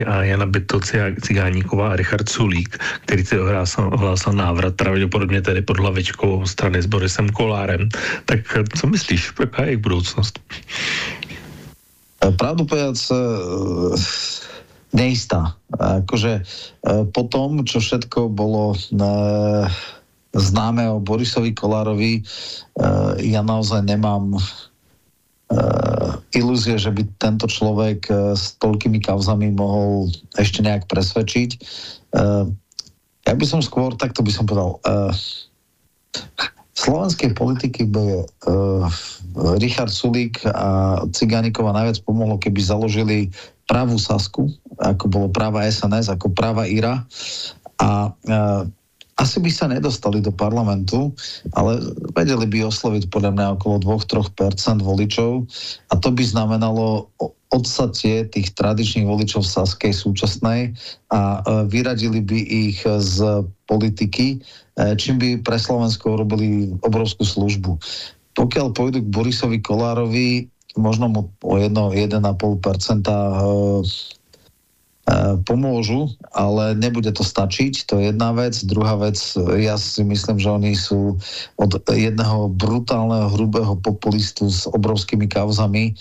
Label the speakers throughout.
Speaker 1: a Jana Cigáníková a Richard Sulík, který si ohlásal návrat, pravděpodobně tedy pod hlavičkou strany s Borisem Kolárem. Tak co myslíš, jaká je jejich budoucnost?
Speaker 2: Pravdu povedať, neistá. Akože po tom, čo všetko bolo známe o Borisovi Kolárovi, ja naozaj nemám ilúzie, že by tento človek s toľkými kauzami mohol ešte nejak presvedčiť. Ja by som skôr, takto by som povedal, v slovenskej politiky by Richard Sulík a Cigánikova najviac pomohlo, keby založili pravú Sasku, ako bolo práva SNS, ako práva IRA a asi by sa nedostali do parlamentu, ale vedeli by osloviť podľa mňa okolo 2-3% voličov a to by znamenalo odsatie tých tradičných voličov Saskej súčasnej a vyradili by ich z politiky, čím by pre Slovensko urobili obrovskú službu. Pokiaľ pôjdu k Borisovi Kolárovi, možno mu o 1,5% pomôžu, ale nebude to stačiť, to je jedna vec. Druhá vec, ja si myslím, že oni sú od jedného brutálneho, hrubého populistu s obrovskými kauzami.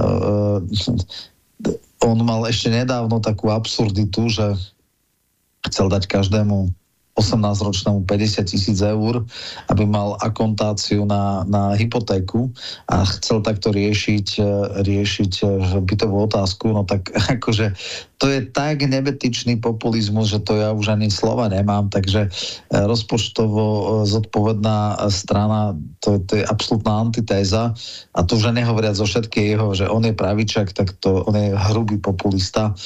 Speaker 2: On mal ešte nedávno takú absurditu, že chcel dať každému 18-ročnému 50 000 eur, aby mal akontáciu na hypotéku a chcel takto riešiť bytovú otázku, no tak akože to je tak nebetičný populizmus, že to ja už ani slova nemám, takže rozpočtovo zodpovedná strana, to je absolútna antitéza a to už nehovoriac zo všetkých jeho, že on je pravičak, tak to on je hrubý populista.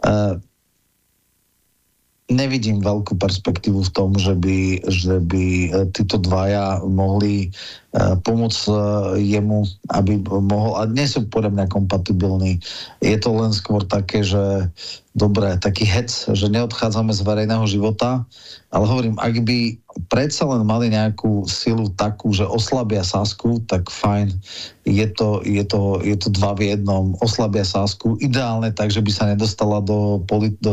Speaker 2: Nevidím veľkú perspektívu v tom, že by títo dvaja mohli pomôcť jemu, aby mohol, a nie sú podľa mňa kompatibilní. Je to len skôr také, že dobre, taký hec, že neodchádzame z verejného života, ale hovorím, ak by predsa len mali nejakú silu takú, že oslabia Sasku, tak fajn, je to dva v jednom, oslabia Sasku, ideálne tak, že by sa nedostala do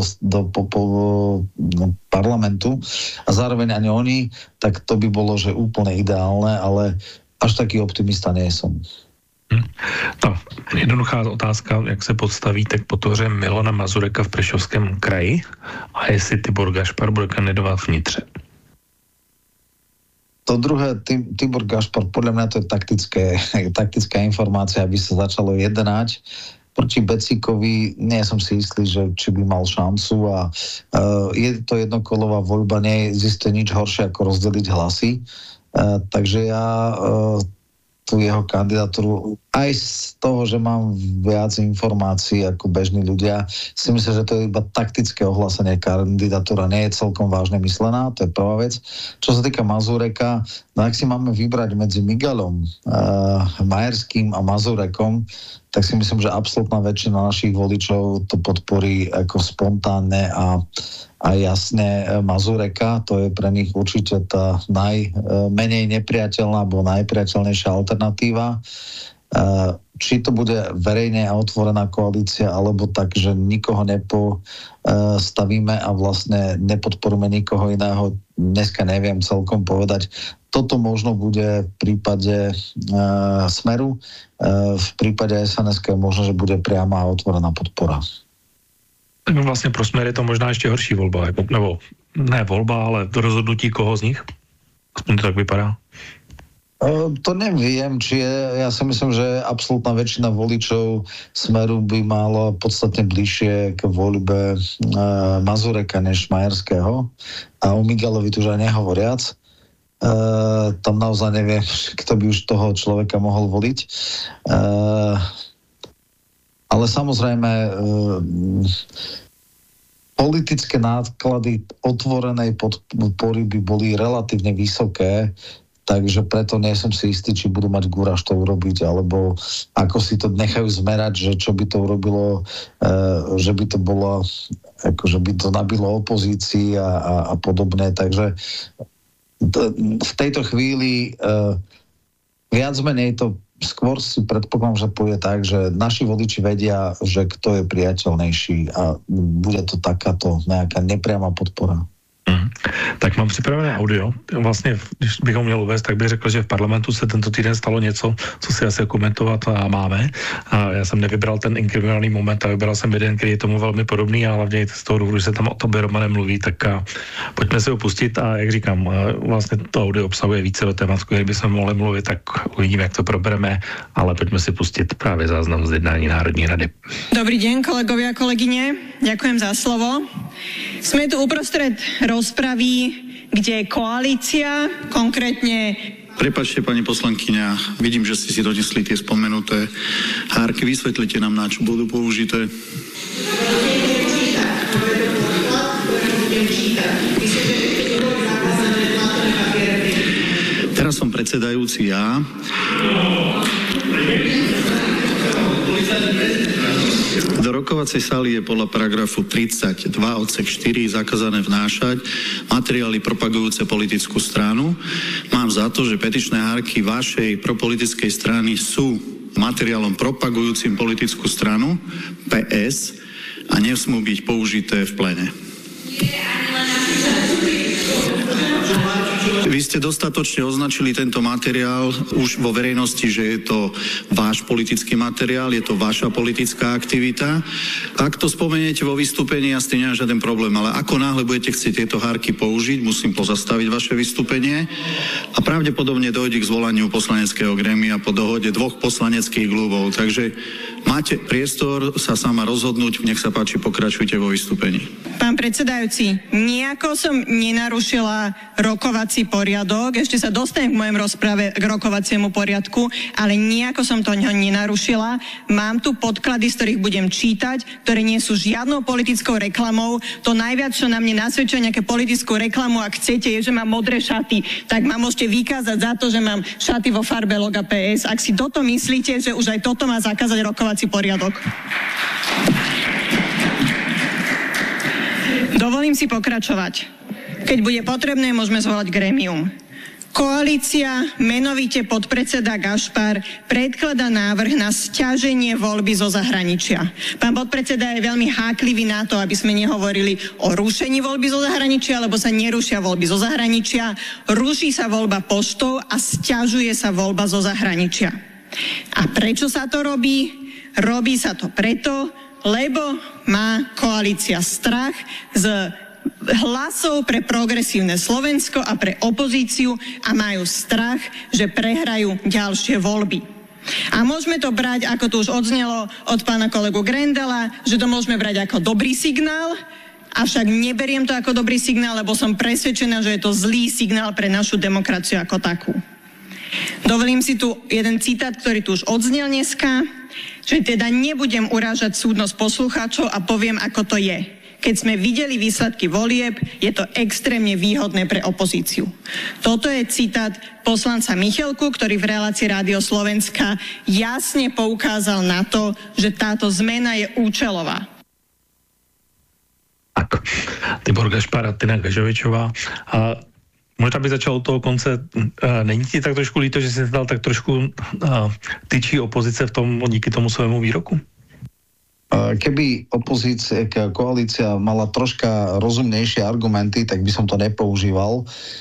Speaker 2: parlamentu a zároveň ani oni, tak to by bolo, že úplne ideálne, ale až taký optimista nie som.
Speaker 1: No, jednoduchá otázka, jak se podstavíte k podpoře Milana Mazureka v Prešovském kraji a jestli Tibor Gašpar bude kandidovat vnitře.
Speaker 2: To druhé, Tibor Gašpar, podľa mňa to je taktická informácia, aby sa začalo jednať. Proti Becíkovi nie som si istý, že či by mal šancu a je to jednokolová voľba, neexistuje nič horšie ako rozdeliť hlasy. Takže ja tú jeho kandidatúru aj z toho, že mám viac informácií ako bežní ľudia, si myslím, že to je iba taktické ohlásenie. Kandidatúra nie je celkom vážne myslená, to je prvá vec. Čo sa týka Mazureka, no ak si máme vybrať medzi Migalom, Majerským a Mazurekom, tak si myslím, že absolútna väčšina našich voličov to podporí ako spontánne a jasne Mazureka, to je pre nich určite tá najmenej nepriateľná alebo najpriateľnejšia alternatíva. Či to bude verejne a otvorená koalícia, alebo tak, že nikoho nepostavíme a vlastne nepodporíme nikoho iného, dneska neviem celkom povedať. Toto možno bude v prípade Smeru, v prípade SNS možno, že bude priama a otvorená podpora.
Speaker 1: Tak vlastně pro Smer je to možná ještě horší volba, nebo ne volba, ale to rozhodnutí koho z nich? Aspoň to tak vypadá.
Speaker 2: To neviem, ja si myslím, že absolútna väčšina voličov Smeru by mala podstatne bližšie k voľbe Mazureka než Majerského a o Migalovi tu už aj nehovoriac. Tam naozaj neviem, kto by už toho človeka mohol voliť. Ale samozrejme politické náklady otvorenej podpory by boli relatívne vysoké, takže preto nie som si istý, či budú mať gúraž to urobiť, alebo ako si to nechajú zmerať, že čo by to urobilo, že by to bolo, akože by to nabilo opozícii a podobne, takže v tejto chvíli viac menej to skôr si predpokladám, že pôjde tak, že naši voliči vedia, že kto je priateľnejší a bude to takáto nejaká nepriama podpora.
Speaker 1: Tak mám připravené audio. Vlastně, když bych ho měl uvést, tak bych řekl, že v parlamentu se tento týden stalo něco, co si asi komentovat a máme. A já jsem nevybral ten inkriminovaný moment a vybral jsem jeden, který je tomu velmi podobný a hlavně z toho důvodu, že se tam o tobě, Romane, mluví, tak pojďme se ho pustit a jak říkám, vlastně to audio obsahuje více do témat, který bychom mohli mluvit, tak uvidíme, jak to probereme, ale pojďme si pustit právě záznam z jednání Národní rady.
Speaker 3: Dobrý deň, kolegovia a kolegyne. Ďakujem za slovo. Sme tu uprostred rozpravy, kde koalícia, konkrétne...
Speaker 4: Prepáčte, pani poslankyňa, vidím, že ste si donesli tie spomenuté hárky. Vysvetlite nám, na čo budú použité. Teraz som predsedajúci ja. Do rokovacej sály je podľa paragrafu 32 odsek 4 zakázané vnášať materiály propagujúce politickú stranu. Mám za to, že petičné hárky vašej propolitickej strany sú materiálom propagujúcim politickú stranu PS a nesmú byť použité v pléne. Vy ste dostatočne označili tento materiál už vo verejnosti, že je to váš politický materiál, je to vaša politická aktivita. Ak to spomeniete vo vystúpení, ja s tým nemám žiaden problém, ale ako náhle budete chcieť tieto hárky použiť, musím pozastaviť vaše vystúpenie a pravdepodobne dojde k zvolaniu poslaneckého grémia po dohode 2 poslaneckých klubov. Takže máte priestor sa sama rozhodnúť, nech sa páči, pokračujte vo vystúpení.
Speaker 3: Pán predsedajúci, nejako som nenarušila rokovací poriadok, ešte sa dostanem v mojom rozprave k rokovaciemu poriadku, ale nejako som to nenarušila. Mám tu podklady, z ktorých budem čítať, ktoré nie sú žiadnou politickou reklamou. To najviac, čo na mne nasvedčuje nejaké politickú reklamu, ak chcete, je, že mám modré šaty, tak ma môžete vykázať za to, že mám šaty vo farbe loga PS. Ak si toto myslíte, že už aj toto má zakázať rokovací poriadok. Dovolím si pokračovať. Keď bude potrebné, môžeme zvolať grémium. Koalícia, menovite podpredseda Gašpar, predkladá návrh na sťaženie voľby zo zahraničia. Pán podpredseda je veľmi háklivý na to, aby sme nehovorili o rušení voľby zo zahraničia, lebo sa nerušia voľby zo zahraničia. Ruší sa voľba poštou a sťažuje sa voľba zo zahraničia. A prečo sa to robí? Robí sa to preto, lebo má koalícia strach z hlasov pre progresívne Slovensko a pre opozíciu a majú strach, že prehrajú ďalšie voľby. A môžeme to brať, ako tu už odznelo od pána kolegu Grendela, že to môžeme brať ako dobrý signál, avšak neberiem to ako dobrý signál, lebo som presvedčená, že je to zlý signál pre našu demokraciu ako takú. Dovolím si tu jeden citát, ktorý tu už odznel dneska, že teda nebudem urážať súdnosť poslucháčov a poviem, ako to je. Keď sme videli výsledky volieb, je to extrémne výhodné pre opozíciu. Toto je citát poslanca Michelku, ktorý v relácii Rádio Slovenska jasne poukázal na to, že táto zmena je účelová.
Speaker 1: Tak, Tibor Gašpar a Tina Gažovičová. Možná by začal od toho konce. Není ti tak trošku líto, že si dal tak trošku tyčí opozice v tom díky tomu svému výroku?
Speaker 2: Keby koalícia mala troška rozumnejšie argumenty, tak by som to nepoužíval.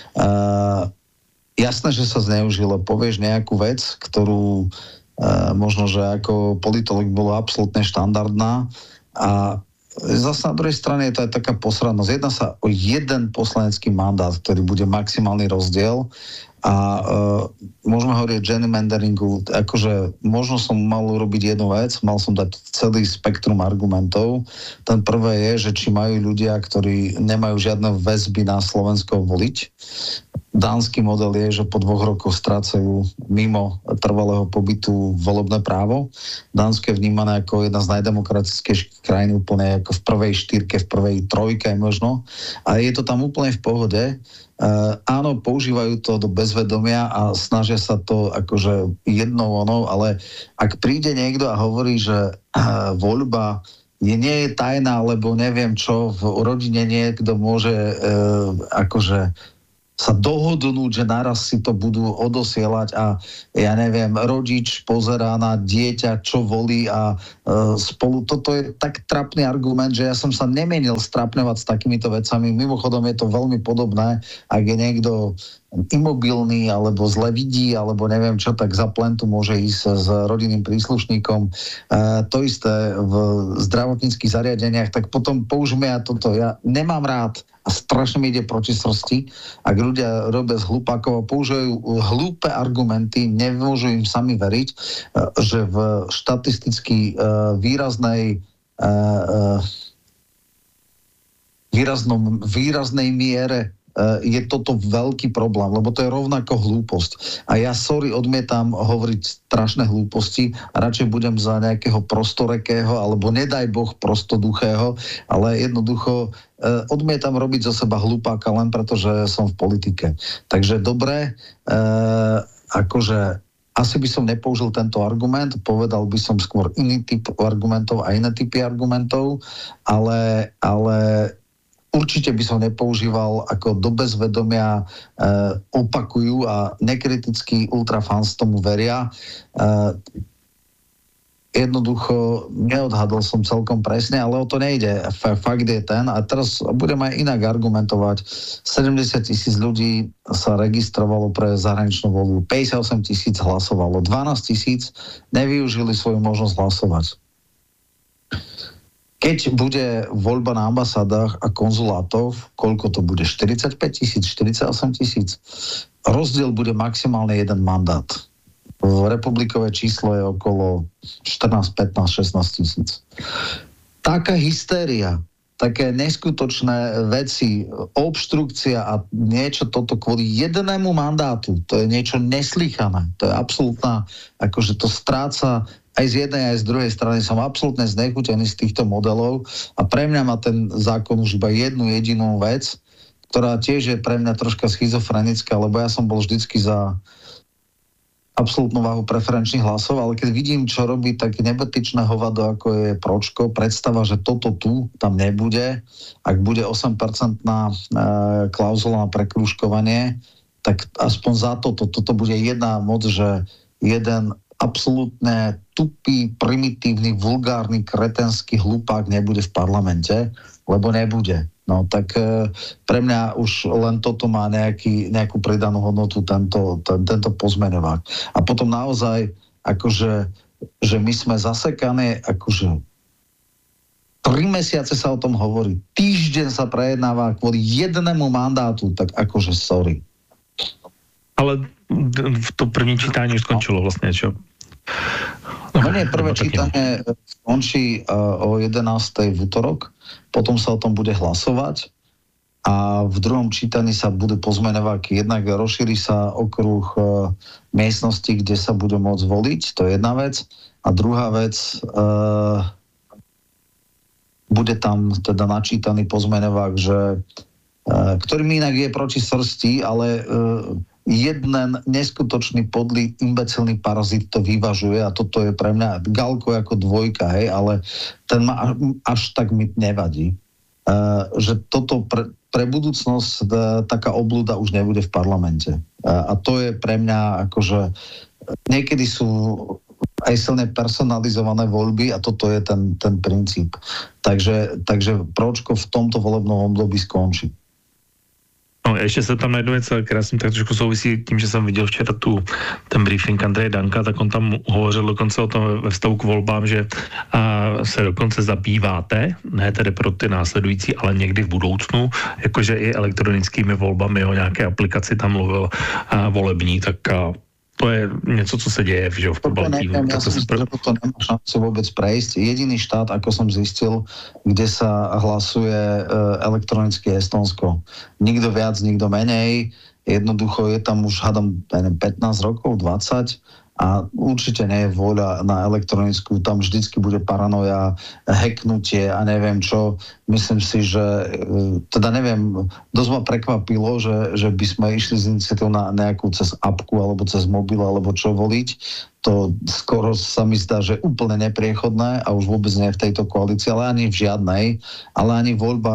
Speaker 2: Jasné, že sa zneužilo. Povieš nejakú vec, ktorú možno, že ako politolog bolo absolútne štandardná a zase na druhej strane je to aj taká posradnosť. Jedná sa o jeden poslanecký mandát, ktorý bude maximálny rozdiel a môžeme hovoriť o gerrymanderingu, akože možno som mal urobiť jednu vec, mal som dať celý spektrum argumentov. Ten prvé je, že či majú ľudia, ktorí nemajú žiadne väzby na Slovensko voliť. Dánsky model je, že po 2 rokoch strácajú mimo trvalého pobytu volebné právo. Dánsko je vnímané ako jedna z najdemokratickejších krajín, úplne ako v prvej 4, v prvej 3 možno. A je to tam úplne v pohode. Áno, používajú to do bezvedomia a snažia sa to akože jednou onou, ale ak príde niekto a hovorí, že voľba nie je tajná, lebo neviem čo, v rodine niekto môže akože sa dohodnúť, že naraz si to budú odosielať a ja neviem, rodič pozerá na dieťa, čo volí a spolu. Toto je tak trapný argument, že ja som sa nemenil strapňovať s takýmito vecami. Mimochodom je to veľmi podobné, ak je niekto imobilný alebo zle vidí, alebo neviem čo, tak za plentu môže ísť s rodinným príslušníkom. To isté v zdravotníckych zariadeniach, tak potom použijeme ja toto. Ja nemám rád a strašne mi ide proti srsti, ak ľudia robia z hlupákov a používajú hlúpe argumenty, nemôžu im sami veriť, že v štatisticky výraznej miere je toto veľký problém, lebo to je rovnako hlúposť. A ja, odmietam hovoriť strašné hlúposti a radšej budem za nejakého prostorekého, alebo nedaj Boh prostoduchého, ale jednoducho odmietam robiť zo seba hlupáka len preto, že som v politike. Takže dobre, akože asi by som nepoužil tento argument, povedal by som skôr iný typ argumentov a iné typy argumentov, ale určite by som nepoužíval, ako do bezvedomia opakujú a nekritický ultrafans tomu veria. Jednoducho neodhadol som celkom presne, ale o to nejde. Fakt je ten, a teraz budem aj inak argumentovať. 70,000 ľudí sa registrovalo pre zahraničnú voľbu, 58,000 hlasovalo, 12,000 nevyužili svoju možnosť hlasovať. Keď bude voľba na ambasádach a konzulátov, koľko to bude? 45,000, 48,000? Rozdiel bude maximálne jeden mandát. Republikové číslo je okolo 14, 15, 16,000. Taká hystéria, také neskutočné veci, obštrukcia a niečo toto kvôli jednému mandátu, to je niečo neslýchané. To je absolútna, akože to stráca aj z jednej, aj z druhej strany. Som absolútne znechutený z týchto modelov a pre mňa má ten zákon už iba jednu jedinú vec, ktorá tiež je pre mňa troška schizofrenická, lebo ja som bol vždycky za absolútnu váhu preferenčných hlasov, ale keď vidím, čo robí také nebetičné hovado, ako je Pročko, predstava, že toto tu tam nebude, ak bude 8% klauzula na prekružkovanie, tak aspoň za toto bude jedna moc, že jeden absolútne tupý, primitívny, vulgárny, kretenský hlupák nebude v parlamente, lebo nebude. No tak pre mňa už len toto má nejakú pridanú hodnotu, tento pozmeňovák. A potom naozaj, akože, že my sme zasekané, akože 3 mesiace sa o tom hovorí, týždeň sa prejednáva kvôli jednému mandátu, tak akože sorry.
Speaker 1: Ale to první čítání už skončilo vlastne, čo?
Speaker 2: No nie, prvé čítanie skončí o 11:00 v útorok, potom sa o tom bude hlasovať a v druhom čítaní sa budú pozmeňováky. Jednak rozšíri sa okruh miestnosti, kde sa bude môcť voliť, to je jedna vec. A druhá vec, bude tam teda načítaný pozmeňovák, ktorý mi inak je proti srsti, ale jeden neskutočný podlý imbecilný parazit to vyvažuje a toto je pre mňa Galko ako dvojka, hej, ale ten ma až tak mi nevadí. Že toto pre budúcnosť taká oblúda už nebude v parlamente. A to je pre mňa akože niekedy sú aj silne personalizované voľby a toto je ten princíp. Takže Pročko v tomto volebnom období skončí.
Speaker 1: No, ještě se tam najdu věc, která s tím tak trošku souvisí tím, že jsem viděl včera ten briefing Andreje Danka, tak on tam hovořil dokonce o tom ve vztahu k volbám, že se dokonce zabýváte, ne tedy pro ty následující, ale někdy v budoucnu, jakože i elektronickými volbami, o nějaké aplikaci tam mluvil volební, tak to je něco, co se děje v Pobaltí.
Speaker 2: Ja si myslím, že to nemá šancu vôbec prejsť. Jediný štát, ako som zistil, kde sa hlasuje elektronicky Estonsko. Nikto viac, nikto menej. Jednoducho je tam už, hádam, 15 rokov, 20 a určite nie je vôľa na elektronickú, tam vždycky bude paranoja, hacknutie a neviem čo. Myslím si, že teda neviem, dosť ma prekvapilo, že by sme išli z iniciatívou na nejakú cez apku alebo cez mobil alebo čo voliť. To skoro sa mi zdá, že úplne nepriechodné a už vôbec nie v tejto koalícii, ale ani v žiadnej, ale ani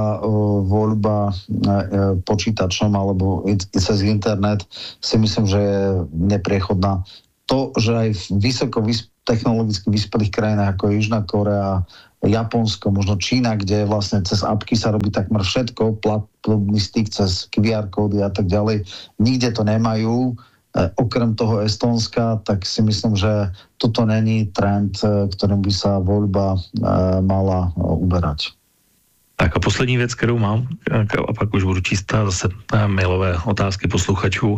Speaker 2: voľba počítačom alebo cez internet si myslím, že je nepriechodná. To, že aj v technologicky vyspelých krajinách ako je Južná Korea, Japonsko, možno Čína, kde vlastne cez apky sa robí takmer všetko, platobný styk cez QR kódy a tak ďalej, nikde to nemajú. Okrem toho Estónska, tak si myslím, že toto není trend, ktorým by sa voľba mala uberať.
Speaker 1: Tak a poslední věc, kterou mám, a pak už budu číst zase mailové otázky posluchačů.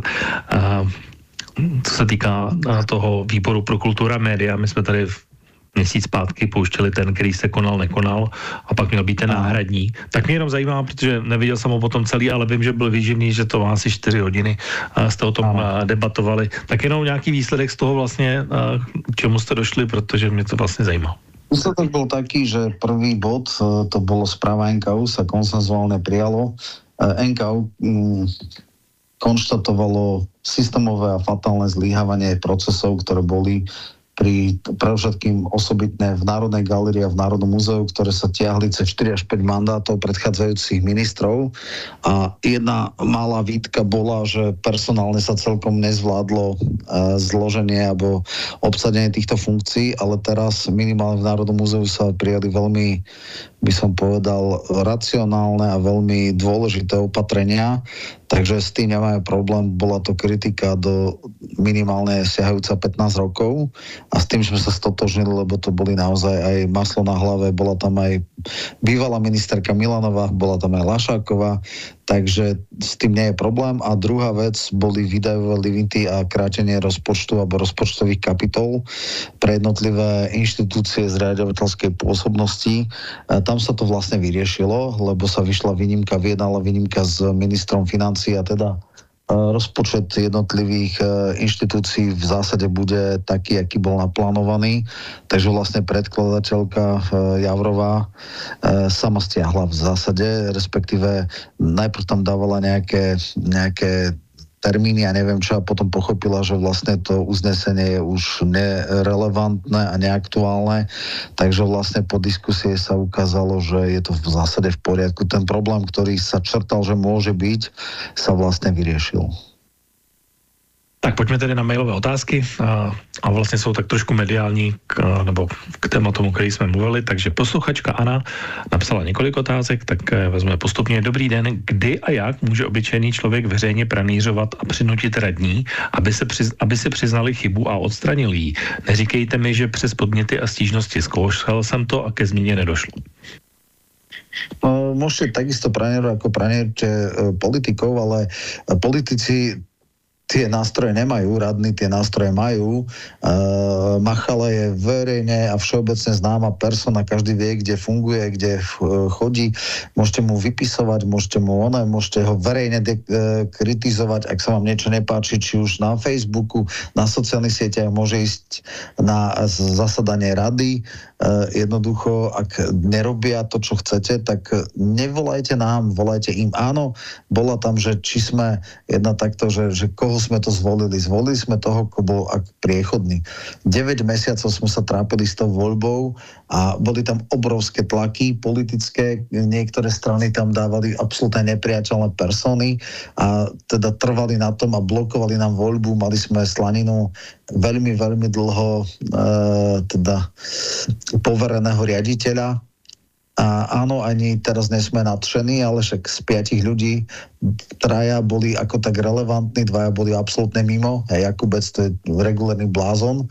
Speaker 1: Co se týká toho výboru pro kulturu a média, my jsme tady měsíc zpátky pouštěli ten, který se nekonal a pak měl být ten náhradní. Tak mě jenom zajímá, protože neviděl jsem ho potom celý, ale vím, že byl výživný, že to má asi 4 hodiny jste o tom debatovali. Tak jenom nějaký výsledek z toho vlastně, k čemu jste došli, protože mě to vlastně zajímá.
Speaker 2: Výsledok bol taký, že prvý bod, to bolo správa NKU, sa konsenzuálne prijalo. NKU konštatovalo systémové a fatálne zlyhávanie procesov, ktoré boli pre všetkým osobitné v Národnej galérii a v Národnom múzeu, ktoré sa tiahli cez 4 až 5 mandátov predchádzajúcich ministrov. A jedna malá výtka bola, že personálne sa celkom nezvládlo zloženie alebo obsadenie týchto funkcií, ale teraz minimálne v Národnom múzeu sa prijali veľmi, by som povedal, racionálne a veľmi dôležité opatrenia. Takže s tým nemáme problém. Bola to kritika do minimálne siahajúca 15 rokov a s tým sme sa stotožnili, lebo to boli naozaj aj maslo na hlave. Bola tam aj bývalá ministerka Milanová, bola tam aj Lašáková, takže s tým nie je problém. A druhá vec boli výdajové limity a krátenie rozpočtu alebo rozpočtových kapitol pre jednotlivé inštitúcie zriaďovateľskej pôsobnosti. Tam sa to vlastne vyriešilo, lebo sa vyšla vyjednala výnimka s ministrom financií a teda rozpočet jednotlivých inštitúcií v zásade bude taký, aký bol naplánovaný. Takže vlastne predkladateľka Javrová sama stiahla v zásade, respektíve najprv tam dávala nejaké termíny a neviem čo, a potom pochopila, že vlastne to uznesenie je už nerelevantné a neaktuálne, takže vlastne po diskusie sa ukázalo, že je to v zásade v poriadku. Ten problém, ktorý sa črtal, že môže byť, sa vlastne vyriešil.
Speaker 1: Tak pojďme tedy na mailové otázky a vlastně jsou tak trošku mediální nebo k tématu, o který jsme mluvili, takže posluchačka Anna napsala několik otázek, tak vezmeme postupně. Dobrý den, kdy a jak může obyčejný člověk veřejně pranířovat a přinutit radní, aby se přiznali chybu a odstranili ji? Neříkejte mi, že přes podněty a stížnosti zkoušel jsem to a ke změně nedošlo.
Speaker 2: No, môžete takisto pranierovať ako pranierujete politikov, ale politici tie nástroje nemajú, radní tie nástroje majú. Machala je verejne a všeobecne známa persona, každý vie, kde funguje, kde chodí. Môžete mu vypisovať, môžete ho verejne kritizovať, ak sa vám niečo nepáči, či už na Facebooku, na sociálnych sieťach, môže ísť na zasadanie rady. Jednoducho, ak nerobia to, čo chcete, tak nevolajte nám, volajte im. Áno, bola tam, že či sme jedna takto, že koho sme to zvolili. Zvolili sme toho, kto bol priechodný. 9 mesiacov sme sa trápili s tou voľbou a boli tam obrovské tlaky politické. Niektoré strany tam dávali absolútne nepriateľné persony a teda trvali na tom a blokovali nám voľbu. Mali sme Slaninu veľmi, veľmi dlho teda povereného riaditeľa. A áno, ani teraz nesme nadšení, ale však z 5 ľudí 3 boli ako tak relevantní, 2 boli absolútne mimo. Jakubec to je regulárny blázon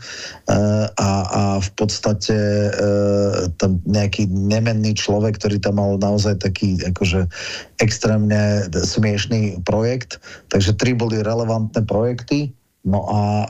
Speaker 2: a v podstate tam nejaký nemenný človek, ktorý tam mal naozaj taký akože extrémne smiešný projekt. Takže 3 boli relevantné projekty. No a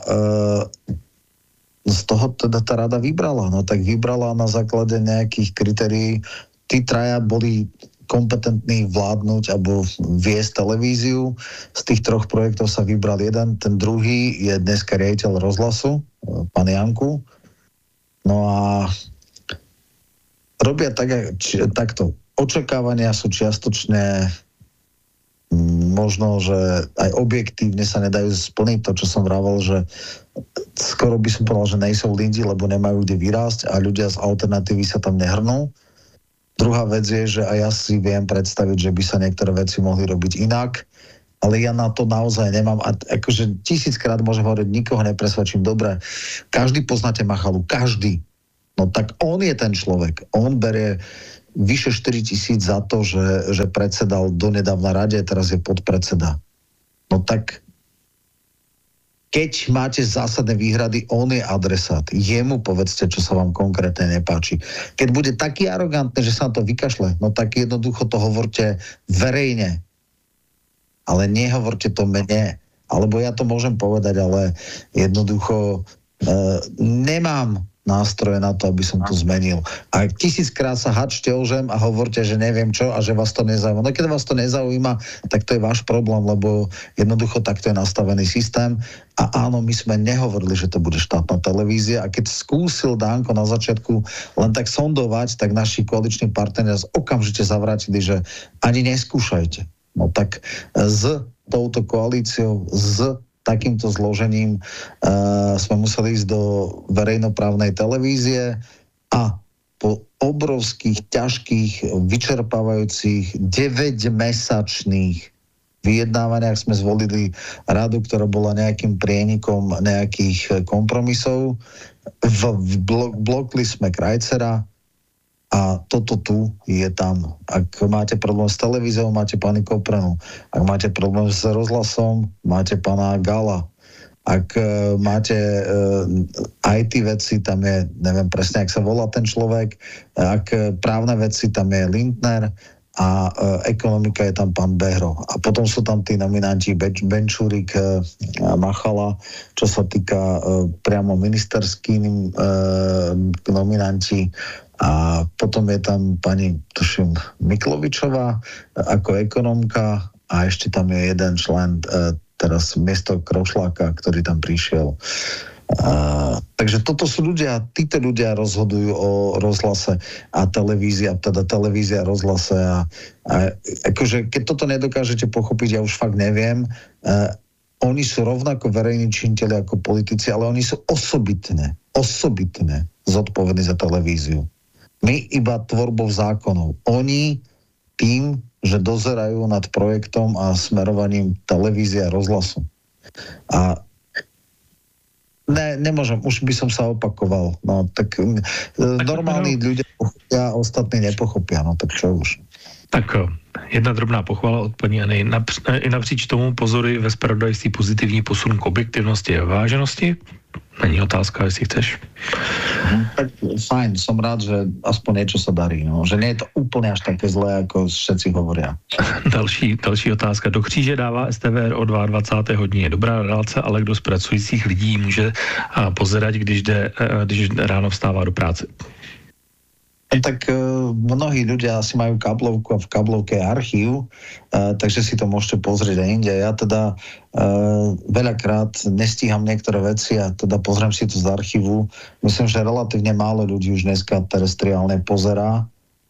Speaker 2: z toho teda tá rada vybrala. No tak vybrala na základe nejakých kritérií. Tí 3 boli kompetentný vládnuť alebo viesť televíziu. Z tých 3 projektov sa vybral jeden, ten druhý je dneska riaditeľ rozhlasu, pán Janku. No a robia takto. Očakávania sú čiastočne možno, že aj objektívne sa nedajú splniť to, čo som vravel, že skoro by som povedal, že nejsou lidi, lebo nemajú kde vyrásť a ľudia z alternatívy sa tam nehrnú. Druhá vec je, že aj ja si viem predstaviť, že by sa niektoré veci mohli robiť inak, ale ja na to naozaj nemám. A akože 1000-krát môžem hovoriť, nikoho nepresvedčím. Dobre, každý poznáte Machalu, každý. No tak on je ten človek. On berie vyše 4 000 za to, že predsedal donedávna rade, teraz je podpredseda. No tak keď máte zásadné výhrady, on je adresát. Jemu povedzte, čo sa vám konkrétne nepáči. Keď bude taký arogantný, že sa na to vykašle, no tak jednoducho to hovorte verejne. Ale nehovorte to mene. Alebo ja to môžem povedať, ale jednoducho nemám nástroje na to, aby som to zmenil. A 1000-krát sa hačte o žem a hovorte, že neviem čo a že vás to nezaujíma. No keď vás to nezaujíma, tak to je váš problém, lebo jednoducho takto je nastavený systém. A áno, my sme nehovorili, že to bude štátna televízia a keď skúsil Danko na začiatku len tak sondovať, tak naši koaliční partneri nás okamžite zavrátili, že ani neskúšajte. No tak s touto koalíciou, s takýmto zložením sme museli ísť do verejnoprávnej televízie a po obrovských, ťažkých, vyčerpávajúcich 9-mesačných vyjednávaniach sme zvolili radu, ktorá bola nejakým prienikom nejakých kompromisov. Blokli sme Krajcera a toto tu je tam. Ak máte problém s televíziou, máte pani Koprenu. Ak máte problém s rozhlasom, máte pána Gala. Ak máte IT veci, tam je, neviem presne, ak sa volá ten človek. Ak právne veci, tam je Lindner. A ekonomika je tam pán Behro. A potom sú tam tí nominanti Benčúrik, Machala, čo sa týka priamo ministerských nominanti. A potom je tam pani, tuším, Miklovičová ako ekonomka a ešte tam je jeden člen teraz miesto Krošláka, ktorý tam prišiel. Takže toto sú ľudia, títo ľudia rozhodujú o rozhlase a televízia, teda televízia a rozhlase a akože keď toto nedokážete pochopiť, ja už fakt neviem, oni sú rovnako verejní činitelia ako politici, ale oni sú osobitne zodpovední za televíziu. My iba tvorbou zákonov. Oni tým, že dozerajú nad projektom a smerovaním televízie a rozhlasu. A nemôžem, už by som sa opakoval. No, tak normálni ľudia pochopia, ostatní nepochopia. No, tak čo už.
Speaker 1: Tak jedna drobná pochvala od paní Anny. I napříč tomu pozory ve zpravodajství pozitivní posun k objektivnosti a váženosti. Není otázka, jestli chceš.
Speaker 2: Tak fajn, som rád, že aspoň niečo sa darí. No. Že nie je to úplne až také zlé, ako všetci hovoria.
Speaker 1: Další otázka. Do kříže dává STVR o 22. hodině. Dobrá relace, ale kdo z pracujících lidí může pozerať, když ráno vstává do práce?
Speaker 2: Tak mnohí ľudia asi majú kablovku a v kablovke je archív, takže si to môžete pozrieť aj inde. Ja teda veľakrát nestíham niektoré veci a teda pozriem si to z archívu. Myslím, že relatívne málo ľudí už dneska terestriálne pozerá,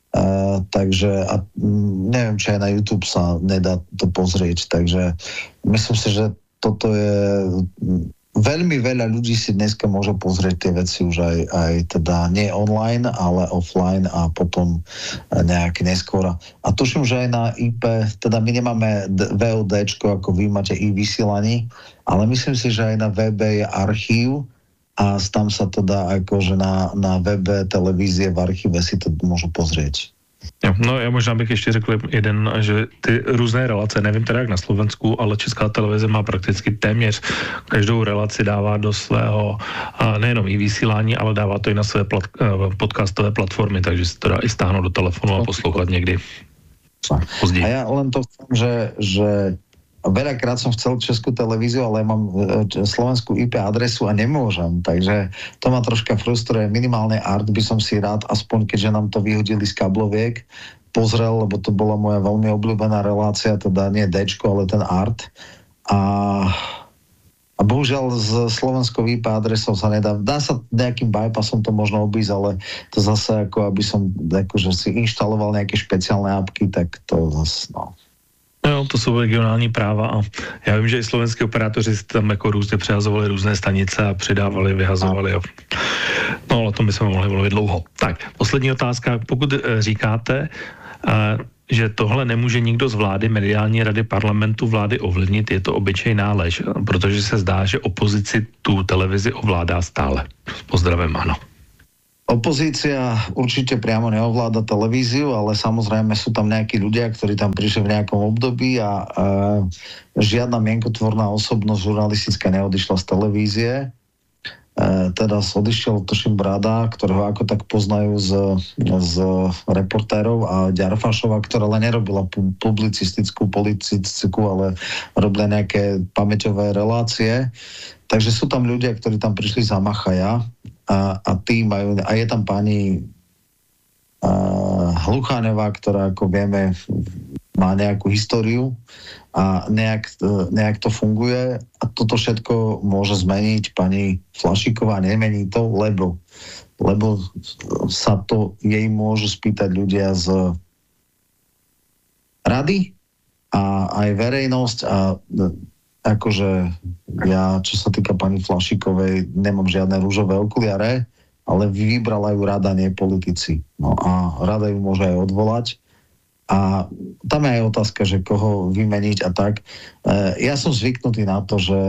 Speaker 2: takže a neviem, či aj na YouTube sa nedá to pozrieť, takže myslím si, že toto je... Veľmi veľa ľudí si dneska môže pozrieť tie veci už aj teda nie online, ale offline a potom nejak neskôr. A tuším, že aj na IP, teda my nemáme VODčko, ako vy máte e-vysielaní, ale myslím si, že aj na webe je archív a tam sa to dá akože na webe televízie v archíve si to môžu pozrieť.
Speaker 1: No já možná bych ještě řekl jeden, že ty různé relace, nevím teda jak na Slovensku, ale Česká televize má prakticky téměř každou relaci dává do svého nejenom i vysílání, ale dává to i na své podcastové platformy, takže si to dá i stáhnout do telefonu a poslouchat někdy později.
Speaker 2: A ja len to chcem, že veľakrát som chcel Českú televíziu, ale mám slovenskú IP adresu a nemôžem, takže to ma troška frustruje. Minimálne Art by som si rád, aspoň keďže nám to vyhodili z kabloviek, pozrel, lebo to bola moja veľmi obľúbená relácia, teda nie Dčko, ale ten Art. A bohužiaľ z slovenskou IP adresou sa nedá. Dá sa nejakým bypassom to možno obísť, ale to zase ako aby som akože si inštaloval nejaké špeciálne apky, tak to zase no.
Speaker 1: No, to jsou regionální práva a já vím, že i slovenský operátoři tam jako různě přehazovali různé stanice a přidávali, vyhazovali. No, ale to my jsme mohli mluvit dlouho. Tak, poslední otázka. Pokud říkáte, že tohle nemůže nikdo z vlády, mediální rady parlamentu vlády ovlivnit, je to obyčejná lež, protože se zdá, že opozici tu televizi ovládá stále. Pozdravím, ano.
Speaker 2: Opozícia určite priamo neovláda televíziu, ale samozrejme sú tam nejakí ľudia, ktorí tam prišli v nejakom období a žiadna mienkotvorná osobnosť žurnalistická neodišla z televízie. Teda odišiel tuším Brada, ktorého ako tak poznajú z reportérov a Ďarfašova, ktorá len nerobila publicistickú, ale robila nejaké pamäťové relácie. Takže sú tam ľudia, ktorí tam prišli za Machaja a tí majú, a je tam pani Hlucháňová, ktorá ako vieme má nejakú históriu a nejak to funguje a toto všetko môže zmeniť pani Flašíková, nemení to, lebo sa to jej môžu spýtať ľudia z rady a aj verejnosť a akože ja, čo sa týka pani Flašíkovej, nemám žiadne rúžové okuliare, ale vybrala ju rada, nie politici. No a rada ju môže aj odvolať. A tam je aj otázka, že koho vymeniť a tak. Ja som zvyknutý na to, že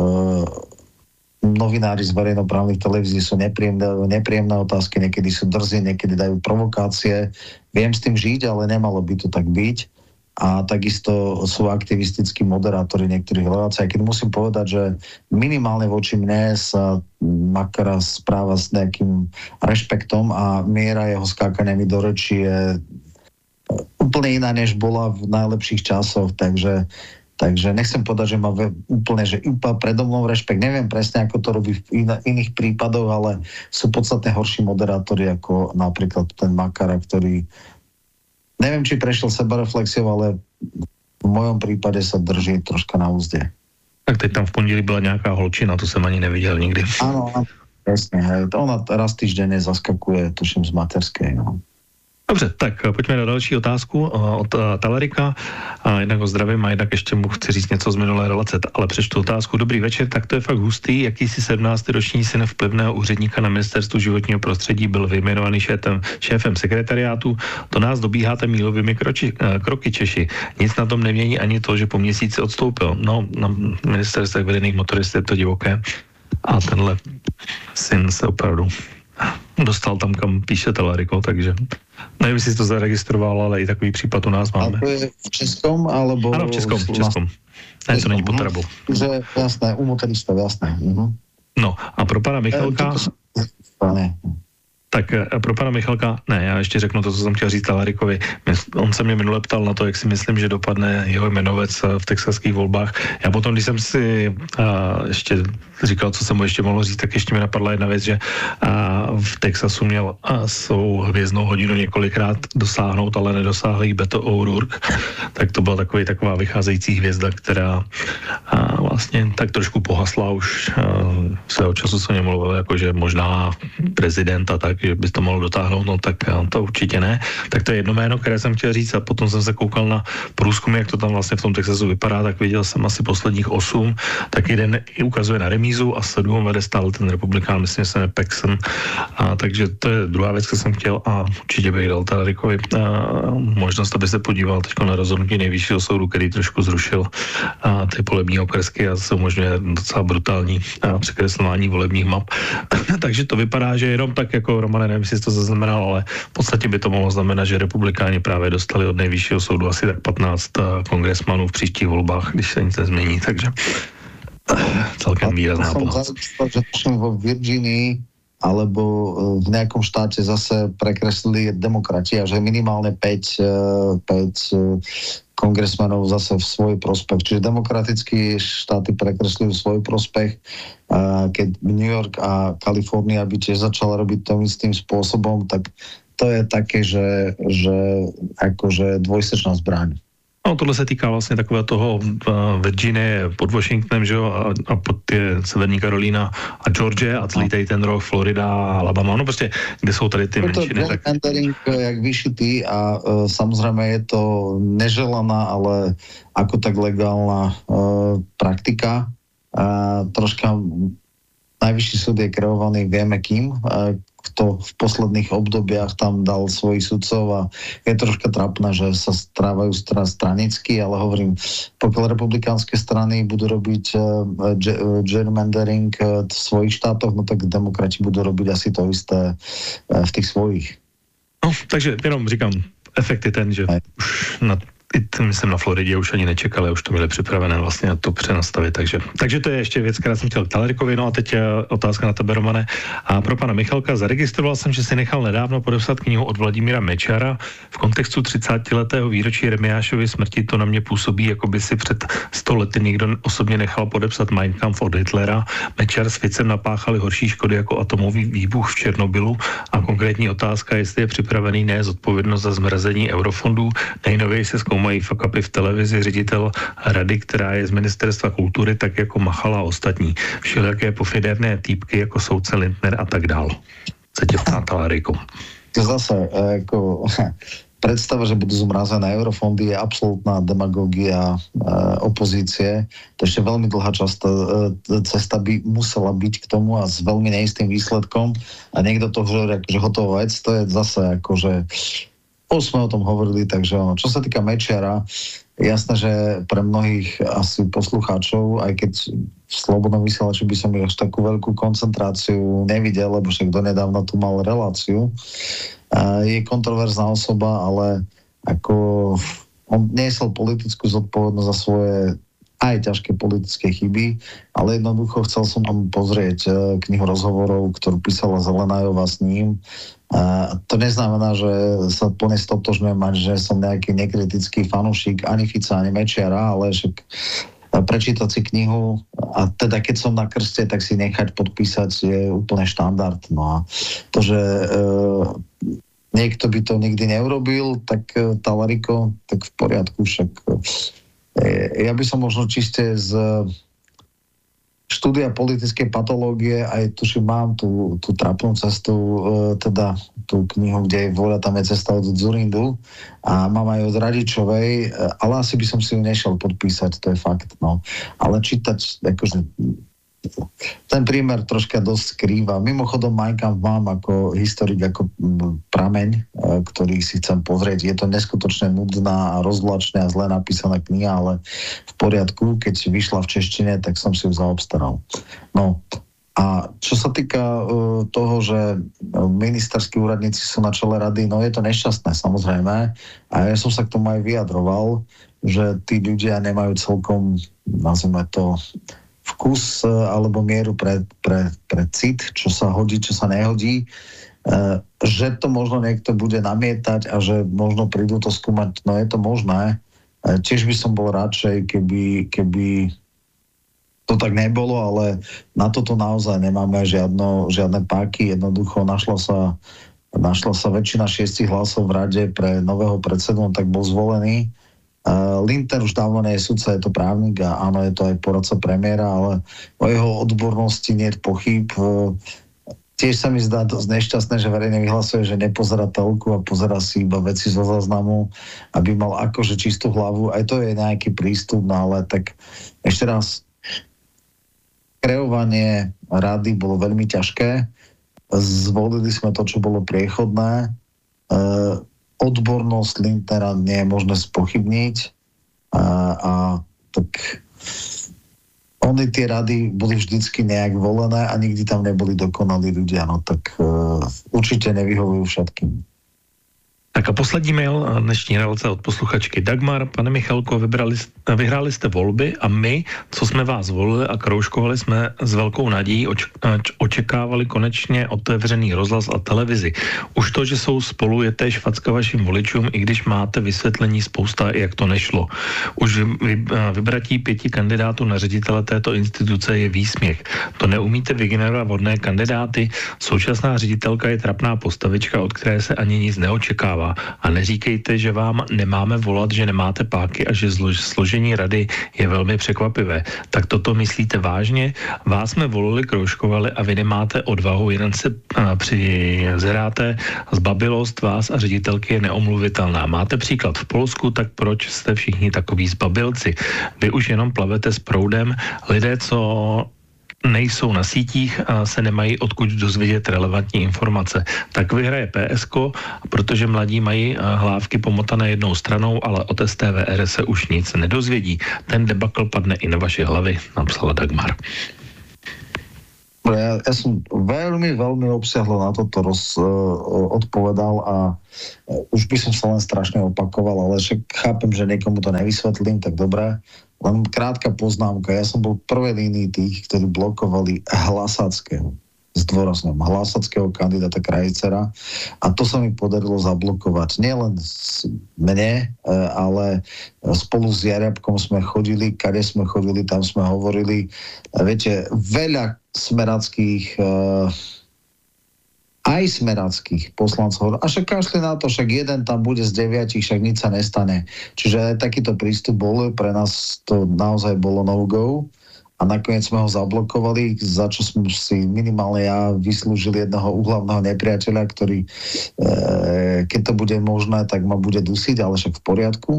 Speaker 2: novinári z verejnoprávnych televízií sú nepríjemné otázky, niekedy sú drzí, niekedy dajú provokácie. Viem s tým žiť, ale nemalo by to tak byť. A takisto sú aktivistickí moderátori niektorých relácií. Keď musím povedať, že minimálne voči mne sa Makara správa s nejakým rešpektom a miera jeho skákania mi do rečí je úplne iná, než bola v najlepších časoch, takže nechcem povedať, že má úplne, že iba predo mnou rešpekt. Neviem presne, ako to robí v iných prípadoch, ale sú podstatne horší moderátori, ako napríklad ten Makara, ktorý neviem, či prešiel sebareflexiou, ale v mojom prípade sa drží troška na úzde.
Speaker 1: Tak teď tam v pondělí byla nějaká holčina, to jsem ani neviděl nikdy.
Speaker 2: Áno, presne. Hej. Ona raz týždenne zaskakuje, tuším, z materskej. No.
Speaker 1: Dobře, tak pojďme na další otázku od Talerika. A jednak ho zdravím a jednak ještě mu chci říct něco z minulé relace, ale přečtu otázku. Dobrý večer, tak to je fakt hustý. Jakýsi 17. roční syn vplyvného úředníka na ministerstvu životního prostředí byl vyjmenovaný šéfem sekretariátu. To nás dobíháte mílovými kroky Češi. Nic na tom nemění ani to, že po měsíci odstoupil. No, na ministerstvech vedených motoristů je to divoké. A tenhle syn se opravdu dostal tam, kam píše Taleriko, takže nevím, jestli to zaregistroval, ale i takový případ u nás máme.
Speaker 2: A to je v Českom, alebo...
Speaker 1: Ano, v Českom. Ne, to není pod Trabou.
Speaker 2: Že jasné, u motoristov, jasné.
Speaker 1: No, a pro pana Michalka... Tak pro pana Michalka, ne, já ještě řeknu to, co jsem chtěl říct Talerikovi. On se mě minule ptal na to, jak si myslím, že dopadne jeho jmenovec v texaských volbách. Já potom, když jsem si ještě říkal, co jsem mu ještě mohl říct, tak ještě mi napadla jedna věc, že v Texasu měl svou hvězdnou hodinu několikrát dosáhnout, ale nedosáhl jí Beto O'Rourke. Tak to byla taková vycházející hvězda, která vlastně tak trošku pohasla už svého času se mluvil, jakože možná prezident a tak, že bys to mohl dotáhnout, no tak to určitě ne. Tak to je jedno jméno, které jsem chtěl říct a potom jsem se koukal na průzkumy, jak to tam vlastně v tom Texasu vypadá, tak viděl jsem asi posledních 8, tak jeden ukazuje na remízu a 7 vede stále ten republikán, myslím, že se jmenuje Paxson. Takže to je druhá věc, kterou jsem chtěl a určitě bych dal Talerikovi možnost, aby se podíval teď na rozhodnutí nejvyššího soudu, který trošku zrušil ty volební okresky a se umožňuje docela brutální překreslování volebních map. Takže to vypadá, že jenom tak jako Romane, nevím, jestli to zaznamenal, ale v podstatě by to mohlo znamenat, že republikáni právě dostali od nejvyššího soudu asi tak 15 kongresmanů v příštích volbách, když se nic nezmění, takže celkem výrazná pomoc.
Speaker 2: Že vo Virginii alebo v nejakom štáte zase prekreslili demokrati a že minimálne 5 kongresmanov zase v svoj prospech. Čiže demokratické štáty prekreslujú svoj prospech. Keď New York a Kalifornia by tiež začala robiť tým istým spôsobom, tak to je také, že akože dvojsečná zbraň.
Speaker 1: No, tohle se týká vlastně takového toho Virginie pod Washingtonem, že jo, a pod je Severní Karolína a Georgia a celý tady ten roh Florida a Alabama, no prostě, kde jsou tady ty menšiny.
Speaker 2: To je gerrymandering jak vyšitý a samozrejme je to neželaná, ale ako tak legálna praktika. Troška najvyšší súd je kreovaný, vieme kým, kto v posledných obdobiach tam dal svojich sudcov a je troška trápne, že sa strávajú stranicky, ale hovorím, pokiaľ republikánske strany budú robiť gerrymandering v svojich štátoch, no tak demokrati budú robiť asi to isté v tých svojich.
Speaker 1: No, takže jenom říkám, efekt je ten, že už myslím na Floridě už ani nečekali, už to měli připravené vlastně na to přenastavit, takže to je ještě věc, která jsem chtěl k Talerikovi. No a teď otázka na tebe, Romane. A pro pana Michalka, zaregistroval jsem, že si nechal nedávno podepsat knihu od Vladimíra Mečiara. V kontextu 30letého výročí Remiášovy smrti to na mě působí, jako by si před 100 lety někdo osobně nechal podepsat Mein Kampf od Hitlera. Mečiar s Ficem napáchali horší škody jako atomový výbuch v Černobylu a konkrétní otázka, jestli je připravený nést odpovědnost za zmrazení eurofondů. Nejnověji se mají fuck-upy v televizi, ředitel rady, která je z ministerstva kultury, tak jako Machala a ostatní. Všelijaké pofiderné týpky jako soudce Lindner a tak dál. Se tě ptá Taleriko.
Speaker 2: Zase, jako predstava, že budú zmrazené eurofondy, je absolútna demagogia opozície. To ešte veľmi dlhá cesta by musela byť k tomu a s veľmi neistým výsledkom. A niekto to hovorí, že hotová vec, to je zase akože sme o tom hovorili, takže ono. Čo sa týka Mečiara, jasné, že pre mnohých asi poslucháčov, aj keď v Slobodnom vysielači by som až takú veľkú koncentráciu nevidel, lebo však donedávna tu mal reláciu. Je kontroverzná osoba, ale ako on niesol politickú zodpovednosť za svoje aj ťažké politické chyby, ale jednoducho chcel som tam pozrieť knihu rozhovorov, ktorú písala Zelenajová s ním. To neznamená, že sa plne stotožňujem, že som nejaký nekritický fanúšik ani Fica, ani Mečiara, ale však prečítať si knihu a teda keď som na krste, tak si nechať podpísať je úplne štandard. No a to, že niekto by to nikdy neurobil, tak Talariko, tak v poriadku, však ja by som možno čiste z štúdia politickej patológie, aj tuším, mám tú trápnu cestu, teda tú knihu, kde je Vôľa, tam je cesta od Dzurindu a mám aj od Radičovej, ale asi by som si ju nešiel podpísať, to je fakt, no. Ale čítať, akože ten prímer troška dosť skrýva. Mimochodom, Mein Kampf mám ako historik, ako prameň, ktorý si chcem pozrieť. Je to neskutočne nudná a rozvlačná a zle napísaná kniha, ale v poriadku. Keď vyšla v češtine, tak som si ju zaobstaral. No a čo sa týka toho, že ministerskí úradníci sú na čele rady, no je to nešťastné, samozrejme. A ja som sa k tomu aj vyjadroval, že tí ľudia nemajú celkom, nazvime to, vkus alebo mieru pre cit, čo sa hodí, čo sa nehodí, že to možno niekto bude namietať a že možno prídu to skúmať, no je to možné. Tiež by som bol radšej, keby to tak nebolo, ale na toto naozaj nemáme žiadne páky. Jednoducho našla sa väčšina 6 hlasov v rade pre nového predsedu, tak bol zvolený. Lindner už dávno nie je sudca, je to právnik a áno, je to aj poradca premiéra, ale o jeho odbornosti nie je pochyb. Tiež sa mi zdá dosť nešťastné, že verejne vyhlasuje, že nepozerá telku a pozerá si iba veci zo záznamu, aby mal akože čistú hlavu. Aj to je nejaký prístup, no ale tak ešte raz, kreovanie rady bolo veľmi ťažké. Zvolili sme to, čo bolo priechodné. Odbornosť Lindnera nie je možné spochybniť a tak oni tie rady boli vždycky nejak volené a nikdy tam neboli dokonalí ľudia, no tak určite nevyhovujú všetkým.
Speaker 1: Tak a poslední mail dnešní relace od posluchačky Dagmar. Pane Michalko, vyhráli jste volby a my, co jsme vás volili a kroužkovali, jsme s velkou nadějí očekávali konečně otevřený rozhlas a televizi. Už to, že jsou spolu, je též facka vašim voličům, i když máte vysvětlení spousta, jak to nešlo. Už vybratí 5 kandidátů na ředitele této instituce je výsměch. To neumíte vygenerovat vhodné kandidáty. Současná ředitelka je trapná postavička, od které se ani nic neočekává. A neříkejte, že vám nemáme volat, že nemáte páky a že složení rady je velmi překvapivé. Tak toto myslíte vážně? Vás jsme volili, kroužkovali a vy nemáte odvahu, jen se přizeráte. Zbabilost vás a ředitelky je neomluvitelná. Máte příklad v Polsku, tak proč jste všichni takoví zbabilci? Vy už jenom plavete s proudem. Lidé, co nejsou na sítích a se nemají odkud dozvědět relevantní informace. Tak vyhraje PSko, protože mladí mají hlávky pomotané jednou stranou, ale od STVR se už nic nedozvědí. Ten debakl padne i na vaše hlavy, napsala Dagmar.
Speaker 2: Ja som veľmi obsiahlo na toto odpovedal a už by som sa len strašne opakoval, ale však chápem, že niekomu to nevysvetlím, tak dobré. Len krátka poznámka. Ja som bol v prvej línii tých, ktorí blokovali Hlasackého. Zdôrazňujem, Hlasackého kandidáta Krajicera. A to sa mi podarilo zablokovať. Nielen mne, ale spolu s Jariabkom sme chodili, kade sme chodili, tam sme hovorili. Viete, veľa smerackých aj smerackých poslancov. A však kašli na to, však jeden tam bude z 9, však nič sa nestane. Čiže takýto prístup bol, pre nás to naozaj bolo no-go a nakoniec sme ho zablokovali, za čo sme si minimálne ja vyslúžil jedného úhlavného nepriateľa, ktorý keď to bude možné, tak ma bude dusiť, ale však v poriadku.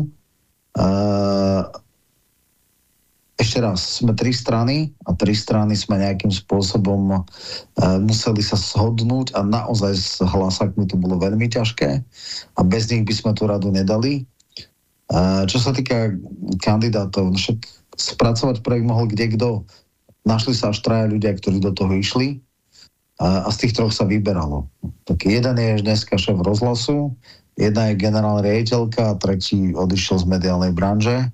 Speaker 2: Ešte raz, sme 3 strany a 3 strany sme nejakým spôsobom museli sa shodnúť a naozaj s Hlasakmi to bolo veľmi ťažké a bez nich by sme tú radu nedali. Čo sa týka kandidátov, však spracovať projekt mohol kdekto. Našli sa až 3 ľudia, ktorí do toho išli a z tých 3 sa vyberalo. Tak jeden je dneska šéf rozhlasu, jedna je generálna riaditeľka a tretí odišiel z mediálnej branže.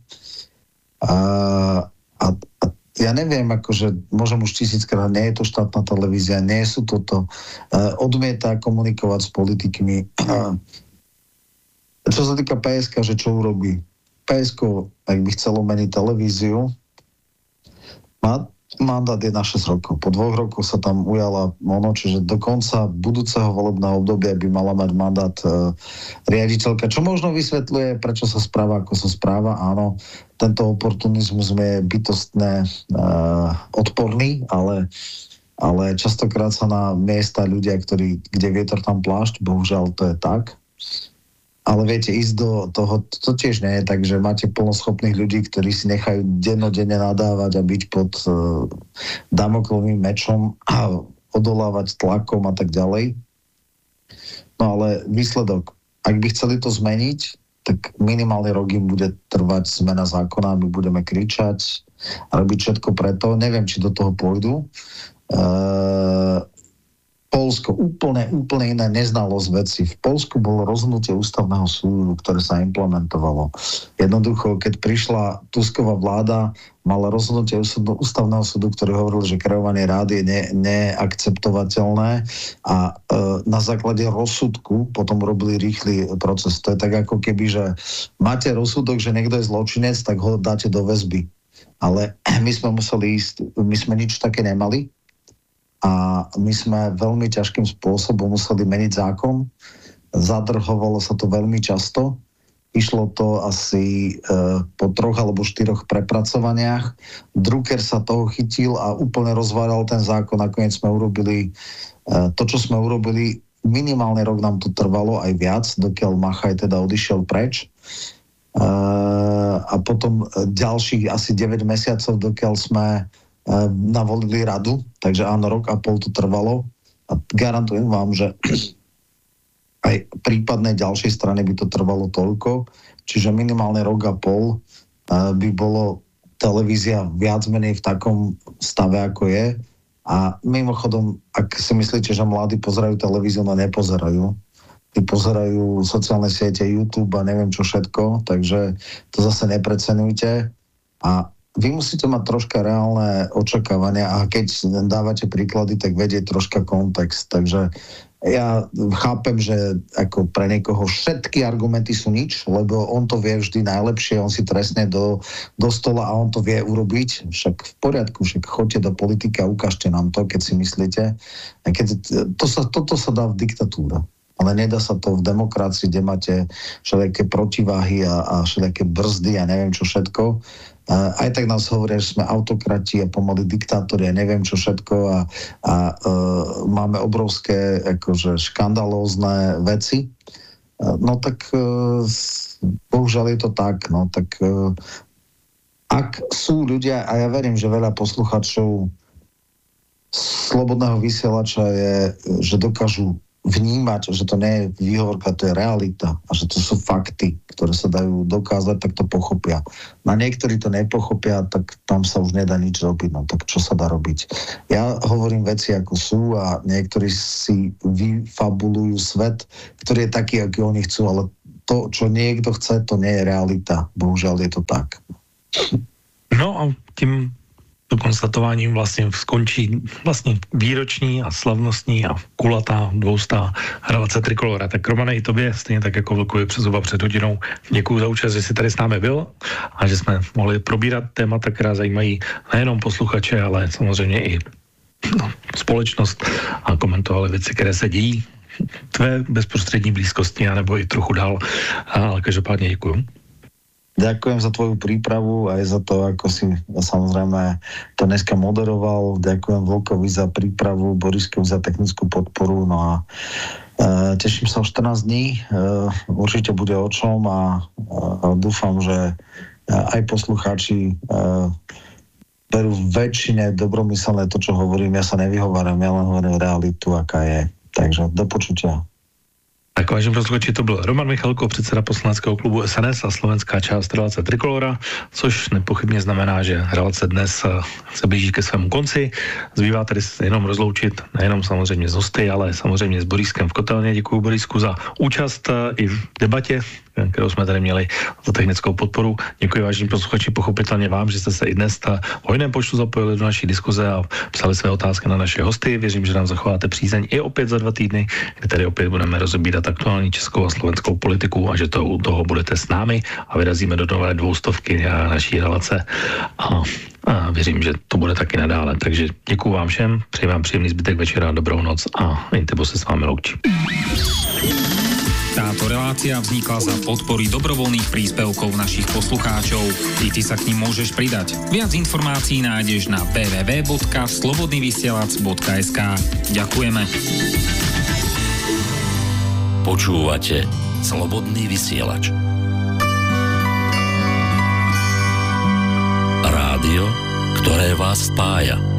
Speaker 2: A ja neviem, akože môžem už 1000-krát, nie je to štátna televízia, nie sú toto, odmieta komunikovať s politikmi. Čo sa týka PSK, že čo urobí? PSK, ak by chcelo meniť televíziu, má mandát je na 6 rokov. Po 2 rokoch sa tam ujala čiže do konca budúceho volebného obdobia by mala mať mandát riaditeľka, čo možno vysvetľuje, prečo sa správa, ako sa správa. Áno, tento oportunizmus je bytostne odporný, ale častokrát sa na miesta ľudia, kde vietor tam plášť, bohužiaľ to je tak. Ale viete, ísť do toho, to tiež nie je tak, že máte plnoschopných ľudí, ktorí si nechajú dennodenne nadávať a byť pod damoklovým mečom a odolávať tlakom a tak ďalej. No ale výsledok, ak by chceli to zmeniť, tak minimálny rok im bude trvať zmena zákona, my budeme kričať a robiť všetko preto. Neviem, či do toho pôjdu. Poľsko, úplne iná neznalosť veci. V Poľsku bolo rozhodnutie ústavného súdu, ktoré sa implementovalo. Jednoducho, keď prišla Tusková vláda, mala rozhodnutie ústavného súdu, ktorý hovoril, že kreovanie rád je neakceptovateľné a na základe rozsudku potom robili rýchly proces. To je tak ako keby, že máte rozsudok, že niekto je zločinec, tak ho dáte do väzby. Ale my sme museli ísť, my sme nič také nemali, a my sme veľmi ťažkým spôsobom museli meniť zákon. Zadrhovalo sa to veľmi často. Išlo to asi po 3 alebo 4 prepracovaniach. Drucker sa toho chytil a úplne rozváral ten zákon. Nakoniec sme urobili to, čo sme urobili. Minimálny rok nám to trvalo, aj viac, dokiaľ Machaj teda odišiel preč. A potom ďalších asi 9 mesiacov, dokiaľ sme navolili radu, takže áno, 1,5 roka to trvalo a garantujem vám, že aj prípadnej ďalšej strany by to trvalo toľko, čiže minimálne 1,5 roka by bolo televízia viac menej v takom stave, ako je. A mimochodom, ak si myslíte, že mladí pozerajú televíziu, no nepozerajú. tí pozerajú sociálne siete, YouTube a neviem čo všetko, takže to zase neprecenujte a vy musíte mať troška reálne očakávania a keď dávate príklady, tak vedieť troška kontext. Takže ja chápem, že ako pre niekoho všetky argumenty sú nič, lebo on to vie vždy najlepšie, on si trestne do stola a on to vie urobiť. Však v poriadku, však choďte do politiky a ukážte nám to, keď si myslíte. Toto sa dá v diktatúre. Ale nedá sa to v demokracii, kde máte všelijaké protiváhy a všelijaké brzdy a neviem čo všetko. Aj tak nás hovoria, že sme autokrati a pomaly diktátori a neviem čo všetko a máme obrovské akože škandalózne veci. No tak bohužiaľ je to tak. No tak ak sú ľudia, a ja verím, že veľa posluchačov Slobodného vysielača je, že dokážu vnímať, že to nie je výhovorka, to je realita a že to sú fakty, ktoré sa dajú dokázať, tak to pochopia. Na niektorí to nepochopia, tak tam sa už nedá nič robiť. No tak čo sa dá robiť? Ja hovorím veci, ako sú a niektorí si vyfabulujú svet, ktorý je taký, aký oni chcú, ale to, čo niekto chce, to nie je realita. Bohužiaľ je to tak.
Speaker 1: No a tím konstatováním vlastně skončí vlastně výroční a slavnostní a kulatá 200. relace Trikolora. Tak Romane, i tobě, stejně tak jako Vlkovi přes zuba před hodinou, děkuju za účast, že jsi tady s námi byl a že jsme mohli probírat témata, která zajímají nejenom posluchače, ale samozřejmě i společnost a komentovali věci, které se dějí v tvé bezprostřední blízkosti, anebo i trochu dál. Ale každopádně děkuju.
Speaker 2: Ďakujem za tvoju prípravu aj za to, ako si samozrejme to dneska moderoval. Ďakujem Vlkovi za prípravu, Boriskovi za technickú podporu. No a teším sa o 14 dní. Určite bude o čom a dúfam, že aj poslucháči berú väčšine dobromyselné to, čo hovorím. Ja sa nevyhováram, ja len hovorím realitu, aká je. Takže do počutia.
Speaker 1: Tak vážení posluchači, to byl Roman Michalko, předseda poslaneckého klubu SNS a slovenská část relace Trikolora, což nepochybně znamená, že relace dnes se blíží ke svému konci. Zbývá tedy jenom rozloučit, nejenom samozřejmě z hosty, ale samozřejmě s Boriskem v kotelně. Děkuji Borisku za účast i v debatě, kterou jsme tady měli, za technickou podporu. Děkuji vážení posluchači, pochopitelně vám, že jste se i dnes v hojném počtu zapojili do naší diskuze a psali své otázky na naše hosty. Věřím, že nám zachováte přízeň i opět za 2 týdny, kdy tady opět budeme rozebírat aktuální českou a slovenskou politiku a že to u toho budete s námi a vyrazíme do nové 200 naší relace a věřím, že to bude taky nadále. Takže děkuju vám všem, přeji vám příjemný zbytek večera, dobrou noc a Intebo se s vámi loučí.
Speaker 5: Táto relácia vznikla za podpory dobrovoľných príspevkov našich poslucháčov. I ty sa k nim môžeš pridať. Viac informácií nájdeš na www.slobodnyvysielac.sk. Ďakujeme.
Speaker 6: Počúvate Slobodný vysielač. Rádio, ktoré vás spája.